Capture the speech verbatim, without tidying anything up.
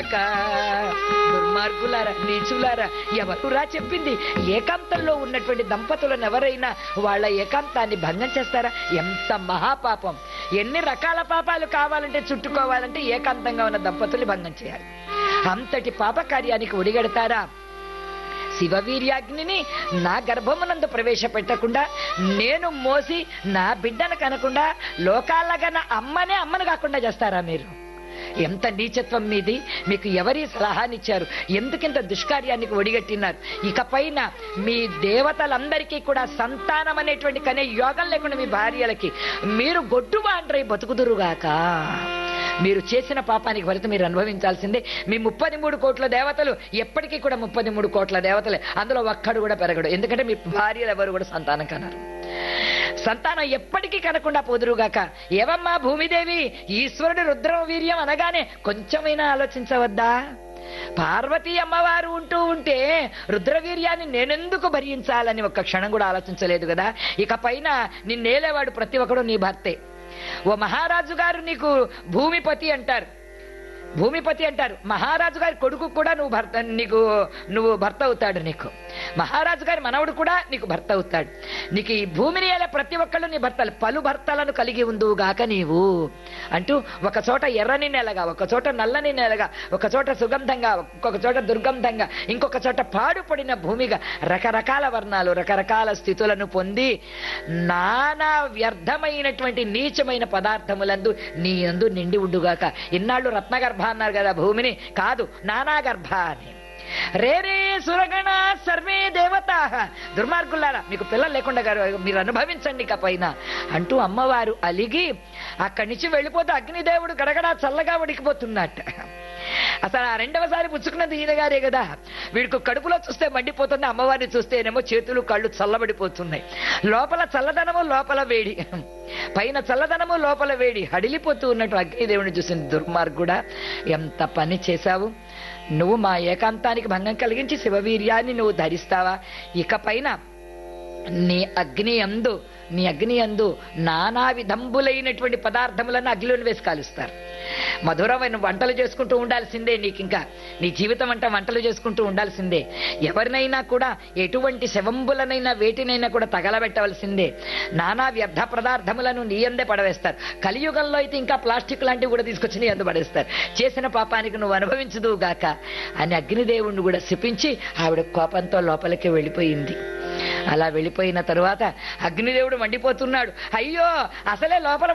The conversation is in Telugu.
గాక. దుర్మార్గులారా, నీచులారా, ఎవరురా చెప్పింది? ఏకాంతంలో ఉన్నటువంటి దంపతులను ఎవరైనా వాళ్ళ ఏకాంతాన్ని భంగం చేస్తారా? ఎంత మహాపాపం! ఎన్ని రకాల పాపాలు కావాలంటే చుట్టుకోవాలంటే ఏకాంతంగా ఉన్న దంపతుల్ని భంగం చేయాలి. అంతటి పాప కార్యానికి ఒడిగడతారా? శివవీర్యాగ్నిని నా గర్భమునందు ప్రవేశపెట్టకుండా, నేను మోసి నా బిడ్డను కనకుండా లోకాలగన అమ్మనే అమ్మను కాకుండా చేస్తారా మీరు? ఎంత నీచత్వం మీది! మీకు ఎవరి సలహానిచ్చారు? ఎందుకింత దుష్కార్యానికి ఒడిగట్టినారు? ఇకపైన మీ దేవతలందరికీ కూడా సంతానం అనేటువంటి కనే యోగం లేకుండా మీ భార్యలకి మీరు గొడ్డు బాండ్రై బతుకుదురుగాక. మీరు చేసిన పాపానికి ఫలితం మీరు అనుభవించాల్సిందే. మీ ముప్పది మూడు కోట్ల దేవతలు ఎప్పటికీ కూడా ముప్పది మూడు కోట్ల దేవతలే, అందులో ఒక్కడు కూడా పెరగడు. ఎందుకంటే మీ భార్యలు ఎవరు కూడా సంతానం కన్నారు. సంతానం ఎప్పటికీ కనకుండా పోదురుగాక. ఏవమ్మా భూమిదేవి, ఈశ్వరుడు రుద్ర వీర్యం అనగానే కొంచెమైనా ఆలోచించవద్దా? పార్వతీ అమ్మవారు ఉంటూ ఉంటే రుద్రవీర్యాన్ని నేనెందుకు భరించాలని ఒక్క క్షణం కూడా ఆలోచించలేదు కదా. ఇక పైన నిన్నేలేవాడు ప్రతి ఒక్కడు నీ భర్తే. ఓ మహారాజు గారు నీకు భూమిపతి అంటారు, భూమిపతి అంటారు. మహారాజు గారి కొడుకు కూడా నువ్వు భర్త, నీకు నువ్వు భర్త అవుతాడు. నీకు మహారాజు గారి మనవడు కూడా నీకు భర్త అవుతాడు. నీకు ఈ భూమిని ఏలే ప్రతి ఒక్కళ్ళు నీ భర్తలు. పలు భర్తలను కలిగి ఉందువుగాక నీవు అంటూ ఒక చోట ఎర్రని నేలగా, ఒక చోట నల్లని నేలగా, ఒక చోట సుగంధంగా, ఒక్కొక్క చోట దుర్గంధంగా, ఇంకొక చోట పాడుపడిన భూమిగా రకరకాల వర్ణాలు, రకరకాల స్థితులను పొంది నానా వ్యర్థమైనటువంటి నీచమైన పదార్థములందు నీ యందు నిండి ఉండుగాక. ఇన్నాళ్ళు రత్నగర్భ అన్నారు కదా, భూమిని కాదు నానా గర్భ అని. రేరే సురగణ సర్వే దేవతా, దుర్మార్గులారా మీకు పిల్లలు లేకుండా మీరు అనుభవించండి ఇక పైన అంటూ అమ్మవారు అలిగి అక్కడి నుంచి వెళ్ళిపోతే అగ్నిదేవుడు గడగడా చల్లగా ఉడికిపోతున్నట్ట. అసలు ఆ రెండవసారి పుచ్చుకున్నది ఈయన గారే కదా. వీడికి కడుపులో చూస్తే మండిపోతుంది, అమ్మవారిని చూస్తేనేమో చేతులు కళ్ళు చల్లబడిపోతున్నాయి. లోపల చల్లదనము, లోపల వేడి, పైన చల్లదనము, లోపల వేడి, హడిలిపోతూ ఉన్నట్టు అగ్నిదేవుని చూసింది. దుర్మార్గుడా, ఎంత పని చేశావు నువ్వు! మా ఏకాంతానికి భంగం కలిగించి శివవీర్యాన్ని నువ్వు ధరిస్తావా? ఇక పైన నీ అగ్ని అందు నీ అగ్ని అందు నానా విధంబులైనటువంటి పదార్థములను అగ్నిలోని వేసి కాలుస్తారు. మధురమైన వంటలు చేసుకుంటూ ఉండాల్సిందే. నీకు ఇంకా నీ జీవితం అంట వంటలు చేసుకుంటూ ఉండాల్సిందే. ఎవరినైనా కూడా ఎటువంటి శవంబులనైనా వేటినైనా కూడా తగలబెట్టవలసిందే. నానా వ్యర్థ పదార్థములను నీ అందే పడవేస్తారు. కలియుగంలో అయితే ఇంకా ప్లాస్టిక్ లాంటివి కూడా తీసుకొచ్చి నీ అందు పడేస్తారు. చేసిన పాపానికి నువ్వు అనుభవించదువు గాక అని అగ్నిదేవుణ్ణి కూడా శపించి ఆవిడ కోపంతో లోపలికి వెళ్ళిపోయింది. అలా వెళ్ళిపోయిన తరువాత అగ్నిదేవుడు మండిపోతున్నాడు. అయ్యో, అసలే లోపల